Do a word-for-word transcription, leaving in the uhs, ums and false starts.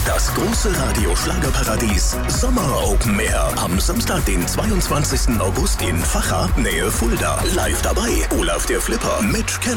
Das große Radio-Schlagerparadies Sommer Open Air. Am Samstag, den zweiundzwanzigsten August in Vacha, Nähe Fulda. Live dabei Olaf der Flipper, Mitch Keller.